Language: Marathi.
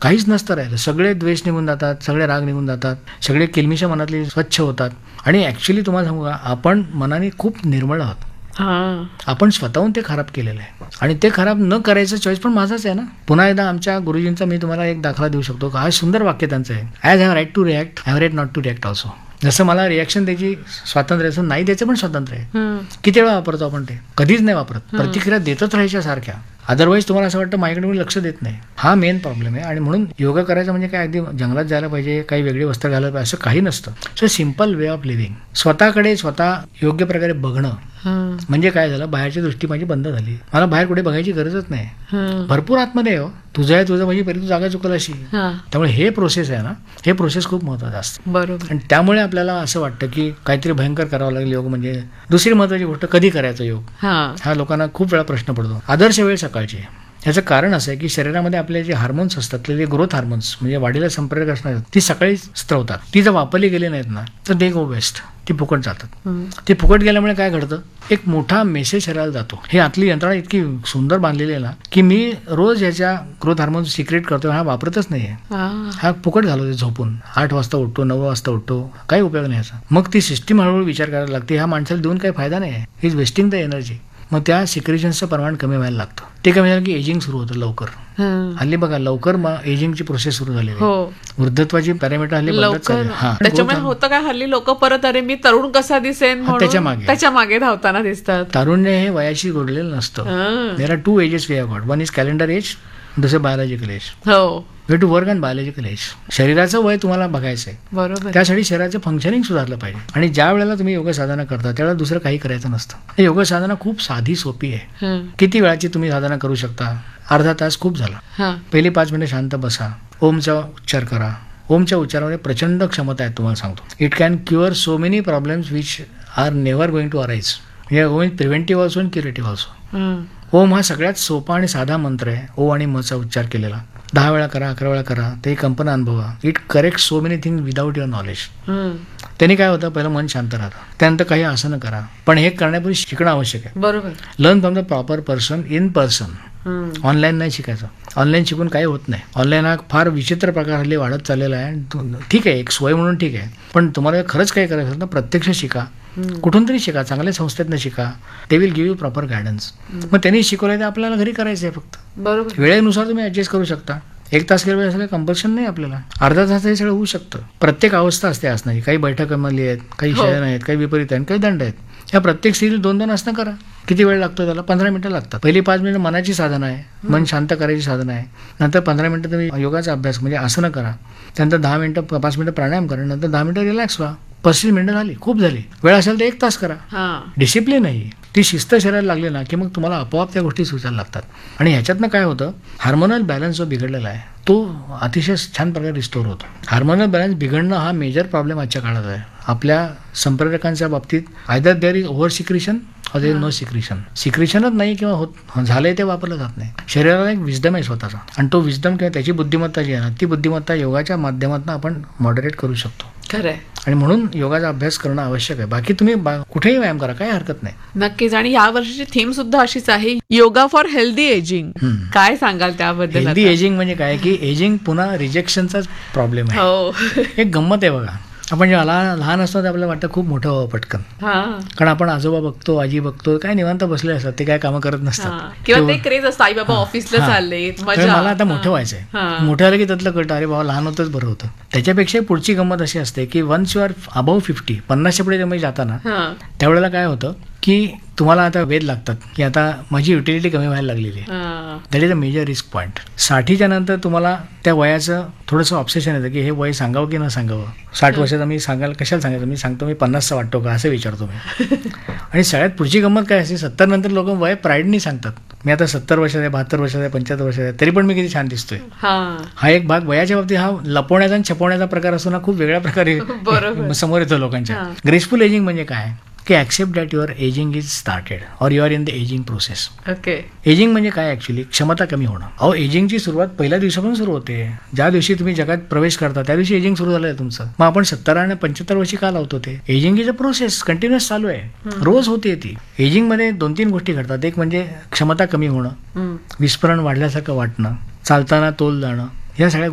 काहीच नसतं राहिलं. सगळे द्वेष निघून जातात, सगळे राग निघून जातात, सगळे किलमिशा मनातली स्वच्छ होतात. आणि ऍक्च्युली तुम्हाला सांगू का, आपण मनाने खूप निर्मळ आहोत. आपण स्वतःहून ते खराब केलेलं आहे आणि ते खराब न करायचं चॉईस पण माझाच आहे ना. पुन्हा एकदा आमच्या गुरुजींचा मी तुम्हाला एक दाखला देऊ शकतो. हा सुंदर वाक्य त्यांचं आहे, as have right to react, have right not to react also. जसं मला रिॲक्शन द्यायची स्वातंत्र्य असून नाही द्यायचं पण स्वातंत्र्य आहे. किती वेळा वापरतो आपण ते? कधीच नाही वापरत. प्रतिक्रिया देतच राहायच्या सारख्या. अदरवाईज तुम्हाला असं वाटतं माझ्याकडे मी लक्ष देत नाही. हा मेन प्रॉब्लेम आहे. आणि म्हणून योगा करायचं म्हणजे काय अगदी जंगलात जायला पाहिजे, काही वेगळी वस्त्र घालायला पाहिजे असं काही नसतं. So simple way of living. स्वतःकडे स्वतः योग्य प्रकारे बघणं म्हणजे काय झालं, बाहेरची दृष्टी माझी बंद झाली. मला बाहेर कुठे बघायची गरजच नाही. भरपूर आतमध्ये हो, तुझं आहे तुझं म्हणजे पहिले तू जागा चुकल अशी. त्यामुळे हे प्रोसेस आहे ना, हे प्रोसेस खूप महत्वाचं असतं. बरोबर. आणि त्यामुळे आपल्याला असं वाटतं की काहीतरी भयंकर करावं लागेल योग. म्हणजे दुसरी महत्वाची गोष्ट, कधी करायचं योग, हा लोकांना खूप वेळा प्रश्न पडतो. आदर्श वेळ सकाळची. याचं कारण असं आहे की शरीरामध्ये आपले जे हार्मोन्स असतात, ते ग्रोथ हार्मोन्स म्हणजे वाढीला संपर्क असणार, ती सकाळी स्त्रवतात. ती जर वापरली गेली नाहीत ना तर दे गो वेस्ट, ती फुकट जातात. ते फुकट गेल्यामुळे काय घडतं, एक मोठा मेसेज शरीराला जातो. हे आतली यंत्रणा इतकी सुंदर बांधलेली आहे ना की मी रोज याच्या ग्रोथ हार्मोन सिक्रेट करतो, हा वापरतच नाहीये. हा फुकट घालवतो झोपून. 8 वाजता उठतो, 9 वाजता उठतो, काही उपयोग नाही याचा. मग ती सिस्टीम हळूहळू विचार करायला लागते, ह्या माणसाला देऊन काही फायदा नाही आहे, he is wasting the energy. मग त्या सिक्रेशनचं प्रमाण कमी व्हायला लागतं. ते कमी झालं की एजिंग सुरू होतं लवकर. हल्ली बघा लवकर एजिंगची प्रोसेस सुरू झाली आहे. वृद्धत्वाची पॅरामीटर हल्ली त्याच्यामुळे होतं काय, हल्ली लोक परत अरे मी तरुण कसा दिसेन त्याच्या मागे धावताना दिसतात. तारुण्य हे वयाशी जोडलेलं नसतं. There are 2 edges we have got. One is calendar age, दुसरं biological age. Way to work on biological age. शरीराचं वय तुम्हाला बघायचं आहे. बरोबर. त्यासाठी शरीराचं फंक्शनिंग सुधारलं पाहिजे. आणि ज्या वेळेला तुम्ही योग साधना करता त्यावेळेला दुसरं काही करायचं नसतं. योग साधना खूप साधी सोपी आहे. किती वेळाची तुम्ही साधना करू शकता? अर्धा तास खूप झाला. पहिली 5 मिनिटं शांत बसा, ओमचा उच्चार करा. ओमच्या उच्चारामध्ये प्रचंड क्षमता आहे तुम्हाला सांगतो. It can cure so many problems which are never going to arise. म्हणजे ओम is preventive also and curative also. ओम हा सगळ्यात सोपा आणि साधा मंत्र आहे. ओ आणि मचा उच्चार केलेला 10 वेळा करा, 11 वेळा करा, ते कंपना अनुभवा. It correct so many thing without your knowledge. त्यांनी काय होतं, पहिलं मन शांत राहतं, त्यानंतर काही आसनं करा. पण हे करण्यापूर्वी शिकणं आवश्यक आहे. बरोबर. Learn from the proper person in person. Online नाही शिकायचं. ऑनलाईन शिकून काही होत नाही. ऑनलाईन हा फार विचित्र प्रकार हल्ली वाढत चाललेला आहे. ठीक आहे, एक सोय म्हणून ठीक आहे, पण तुम्हाला खरंच काही करायचं असेल तर प्रत्यक्ष शिका, कुठून तरी शिका, चांगल्या संस्थेतनं शिका. ते will give you proper guidance. मग त्यांनी शिकवलंय ते आपल्याला घरी करायचं आहे फक्त. बरोबर. वेळेनुसार तुम्ही ऍडजस्ट करू शकता. 1 तास केलं सगळं कंपल्शन नाही आपल्याला. अर्धा तास हे सगळं होऊ शकतं. प्रत्येक अवस्था असते असणारी. काही बैठकांमधली आहेत, काही शयन आहेत, काही विपरीत आहेत, काही दंड आहेत. या प्रत्येक स्त्रीला 2-2 आसनं करा. किती वेळ लागतो त्याला? 15 मिनिटं लागतात. पहिली 5 मिनिटं मनाची साधना आहे, मन शांत करायची साधना आहे. नंतर 15 मिनिटं तुम्ही योगाचा अभ्यास म्हणजे आसनं करा. त्यानंतर 10 मिनिटं 5 मिनिटं प्राणायाम करा. नंतर 10 मिनिटं रिलॅक्स व्हा. 35 मिनिटं झाली, खूप झाली. वेळ असेल तर 1 तास करा. डिसिप्लिन आहे, ती शिस्त शरीराला लागली ना की मग तुम्हाला आपोआप त्या गोष्टी सुचायला लागतात. आणि ह्याच्यातनं काय होतं, हार्मोनल बॅलन्स जो बिघडलेला आहे तो अतिशय छान प्रकारे रिस्टोर होतो. हार्मोनल बॅलन्स बिघडणं हा मेजर प्रॉब्लेम आजच्या काळात आहे आपल्या संप्रेरकांच्या बाबतीत. Either there is over secretion or their is no secretion. सिक्रिशनच नाही किंवा होत झालंय ते वापरलं जात नाही. शरीराला एक विजडम आहे स्वतःचा, आणि तो विजडम किंवा त्याची बुद्धिमत्ता जी आहे ना, ती बुद्धिमत्ता योगाच्या माध्यमातून आपण मॉडरेट करू शकतो. खरंय. आणि म्हणून योगाचा अभ्यास करणं आवश्यक आहे. बाकी तुम्ही कुठेही व्यायाम करा, काही हरकत नाही. नक्कीच. आणि या वर्षीची थीम सुद्धा अशीच आहे, योगा फॉर हेल्दी एजिंग. काय सांगाल त्याबद्दल? हेल्दी एजिंग म्हणजे काय की एजिंग पुन्हा रिजेक्शनचाच प्रॉब्लेम आहे. एक गंमत आहे बघा, आपण जेव्हा लहान असतो तर आपल्याला वाटतं खूप मोठं व्हावं पटकन. कारण आपण आजोबा बघतो, आजी बघतो, काय निवांत बसले असतात, ते काय कामं करत नसतात. किंवा ते क्रेज असतं, आई बाबा ऑफिसला चालले, मला आता मोठं व्हायचंय. मोठं झालं की त्यातलं कळतं, अरे बाबा लहान होतच बरं होतं. त्याच्यापेक्षा पुढची गंमत अशी असते की वन्स यू आर अबाव 50, 50च्या पुढे तुम्ही जाताना त्यावेळेला काय होतं की तुम्हाला आता वेध लागतात की आता माझी युटिलिटी कमी व्हायला लागलेली आहे. That is a major risk point. 60च्या नंतर तुम्हाला त्या वयाचं थोडंसं ऑब्सेशन येतं की हे वय सांगावं की न सांगावं. 60 वर्षाचं मी सांगायला कशाला सांगायचं, मी सांगतो मी 50चा वाटतो का असं विचारतो मी. आणि सगळ्यात पुढची गंमत काय असते, 70 नंतर लोक वय प्राईडनी सांगतात, मी आता 70 वर्षाचा आहे, 72 वर्षाचा आहे, 75 वर्षाचा आहे, तरी पण मी किती छान दिसतोय. हा एक भाग वयाच्या बाबतीत हा लपवण्याचा आणि छपवण्याचा प्रकार असतो ना, खूप वेगळ्या प्रकारे समोर येतो लोकांच्या. ग्रेसफुल एजिंग म्हणजे काय की accept that your ageing is started or you are in the ageing process. Okay. Ageing म्हणजे काय ऍक्च्युली क्षमता कमी होणं. अहो एजिंगची सुरुवात पहिल्या दिवसापासून सुरू होते. ज्या दिवशी तुम्ही जगात प्रवेश करता त्या दिवशी एजिंग सुरू झालं आहे तुमचं. मग आपण 70 आणि 75 वर्षी का लावतो ते? Ageing is a process, continuous चालू आहे, रोज होते ती. एजिंग मध्ये 2-3 गोष्टी घडतात. एक म्हणजे क्षमता कमी होणं, विस्फोरण वाढल्यासारखं वाटणं, चालताना तोल जाणं, या सगळ्या